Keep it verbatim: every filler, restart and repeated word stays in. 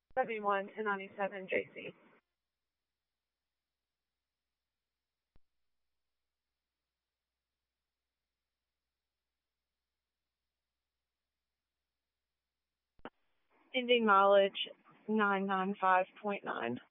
seventy-one to ninety-seven J C. Ending mileage nine ninety-five point nine.